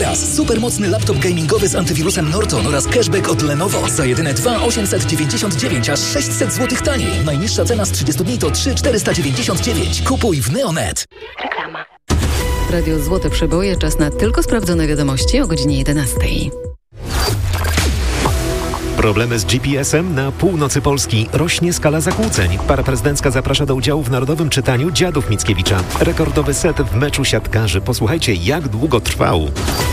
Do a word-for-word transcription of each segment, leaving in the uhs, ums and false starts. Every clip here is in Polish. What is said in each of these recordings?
teraz supermocny laptop gamingowy z antywirusem Norton oraz cashback od Lenovo za jedyne dwa tysiące osiemset dziewięćdziesiąt dziewięć, aż sześćset złotych taniej. Najniższa cena z trzydziestu dni to trzy tysiące czterysta dziewięćdziesiąt dziewięć. Kupuj w Neonet. Reklama. Radio Złote Przeboje, czas na tylko sprawdzone wiadomości o godzinie jedenastej. Problemy z G P S-em na północy Polski. Rośnie skala zakłóceń. Para prezydencka zaprasza do udziału w narodowym czytaniu Dziadów Mickiewicza. Rekordowy set w meczu siatkarzy. Posłuchajcie, jak długo trwał.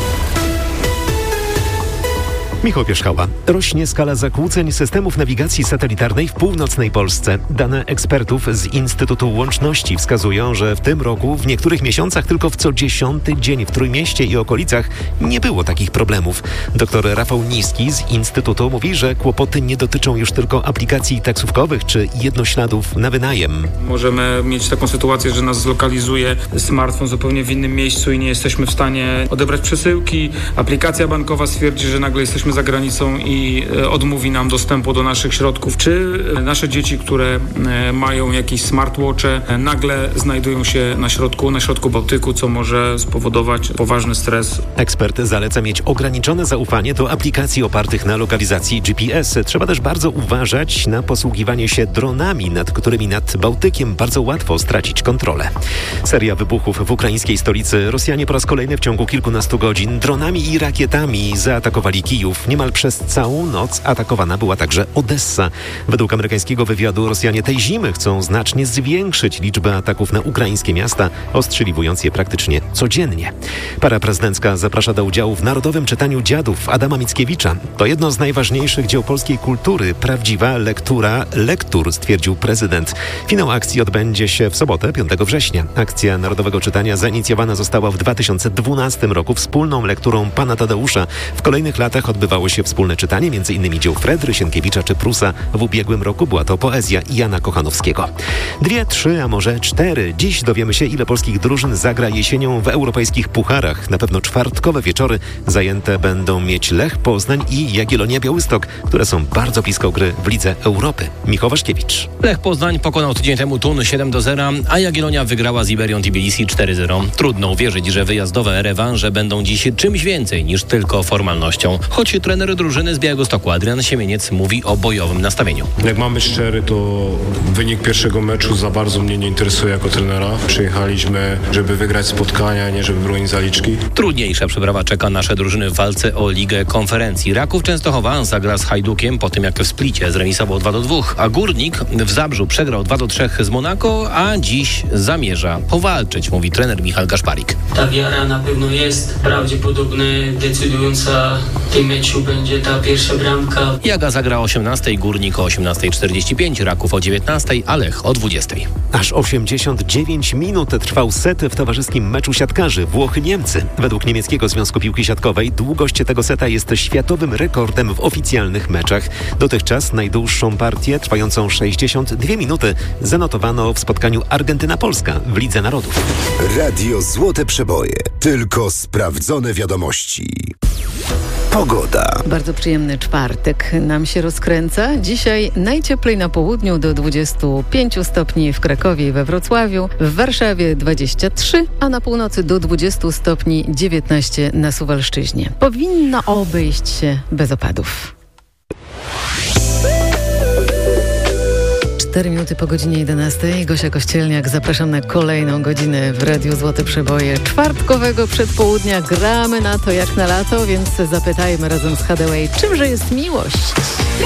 Michał Pierzchała. Rośnie skala zakłóceń systemów nawigacji satelitarnej w północnej Polsce. Dane ekspertów z Instytutu Łączności wskazują, że w tym roku w niektórych miesiącach tylko w co dziesiąty dzień w Trójmieście i okolicach nie było takich problemów. Doktor Rafał Niski z Instytutu mówi, że kłopoty nie dotyczą już tylko aplikacji taksówkowych czy jednośladów na wynajem. Możemy mieć taką sytuację, że nas zlokalizuje smartfon zupełnie w innym miejscu i nie jesteśmy w stanie odebrać przesyłki. Aplikacja bankowa stwierdzi, że nagle jesteśmy za granicą i odmówi nam dostępu do naszych środków. Czy nasze dzieci, które mają jakieś smartwatche, nagle znajdują się na środku, na środku Bałtyku, co może spowodować poważny stres. Ekspert zaleca mieć ograniczone zaufanie do aplikacji opartych na lokalizacji G P S. Trzeba też bardzo uważać na posługiwanie się dronami, nad którymi nad Bałtykiem bardzo łatwo stracić kontrolę. Seria wybuchów w ukraińskiej stolicy. Rosjanie po raz kolejny w ciągu kilkunastu godzin dronami i rakietami zaatakowali Kijów. Niemal przez całą noc atakowana była także Odessa. Według amerykańskiego wywiadu Rosjanie tej zimy chcą znacznie zwiększyć liczbę ataków na ukraińskie miasta, ostrzeliwując je praktycznie codziennie. Para prezydencka zaprasza do udziału w narodowym czytaniu Dziadów Adama Mickiewicza. To jedno z najważniejszych dzieł polskiej kultury. Prawdziwa lektura lektur, stwierdził prezydent. Finał akcji odbędzie się w sobotę, piątego września. Akcja narodowego czytania zainicjowana została w dwa tysiące dwunastym roku wspólną lekturą pana Tadeusza. W kolejnych latach odbywało się wspólne czytanie m.in. dzieł Fredry, Sienkiewicza czy Prusa. W ubiegłym roku była to poezja Jana Kochanowskiego. Dwie, trzy, a może cztery. Dziś dowiemy się, ile polskich drużyn zagra jesienią w europejskich pucharach. Na pewno czwartkowe wieczory zajęte będą mieć Lech Poznań i Jagiellonia Białystok, które są bardzo blisko gry w Lidze Europy. Michał Waszkiewicz. Lech Poznań pokonał tydzień temu Tun siedem do zera, a Jagiellonia wygrała z Iberią Tbilisi cztery zero. Trudno uwierzyć, że wyjazdowe rewanże będą dziś czymś więcej niż tylko formalnością. Choć trener drużyny z Białegostoku Adrian Siemieniec mówi o bojowym nastawieniu. Jak mamy szczery, to wynik pierwszego meczu za bardzo mnie nie interesuje jako trenera. Przyjechaliśmy, żeby wygrać spotkania, nie żeby bronić zaliczki. Trudniejsza przeprawa czeka nasze drużyny w walce o Ligę Konferencji. Raków Częstochowa zagra z Hajdukiem po tym, jak w Splicie zremisował dwa do dwóch, a Górnik w Zabrzu przegrał dwa do trzech z Monako, a dziś zamierza powalczyć, mówi trener Michał Gaszparik. Ta wiara na pewno jest. Prawdopodobnie decydująca w tym meczu będzie ta pierwsza bramka. Jaga zagra o osiemnastej, Górnik o osiemnasta czterdzieści pięć, Raków o dziewiętnastej, a Lech o dwudziestej. Aż osiemdziesiąt dziewięć minut trwał set w towarzyskim meczu siatkarzy Włochy-Niemcy. Według niemieckiego Związku Piłki Siatkowej długość tego seta jest światowym rekordem w oficjalnych meczach. Dotychczas najdłuższą partię, trwającą sześćdziesiąt dwie minuty, zanotowano w spotkaniu Argentyna-Polska w Lidze Narodów. Radio Złote Przeboje. Tylko sprawdzone wiadomości. Pogoda. Bardzo przyjemny czwartek nam się rozkręca. Dzisiaj najcieplej na południu do dwudziestu pięciu stopni w Krakowie i we Wrocławiu, w Warszawie dwadzieścia trzy, a na północy do dwudziestu stopni dziewiętnaście na Suwalszczyźnie. Powinno obejść się bez opadów. Cztery minuty po godzinie jedenastej. Gosia Kościelniak, zapraszam na kolejną godzinę w Radiu Złote Przeboje czwartkowego przedpołudnia. Gramy na to jak na lato, więc zapytajmy razem z Hathaway, czymże jest miłość?